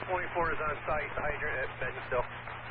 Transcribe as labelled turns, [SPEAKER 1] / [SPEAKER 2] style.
[SPEAKER 1] 24 is on site, the hydrant at Bentonville.